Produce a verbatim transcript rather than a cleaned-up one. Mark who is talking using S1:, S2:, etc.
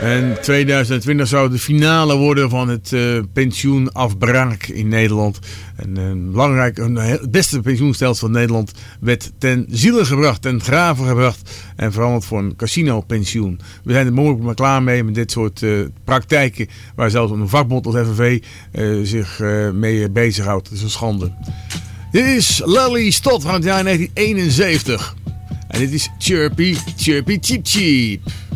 S1: En tweeduizend twintig zou de finale worden van het uh, pensioenafbraak in Nederland. En een belangrijk, een, het beste pensioenstelsel van Nederland werd ten ziele gebracht, ten graven gebracht en veranderd voor een casino-pensioen. We zijn er mogelijk maar klaar mee met dit soort uh, praktijken waar zelfs een vakbond als F N V uh, zich uh, mee bezighoudt. Dat is een schande. Dit is Lally Stott van het jaar negentien eenenzeventig. En dit is Chirpy, Chirpy Cheep Cheep.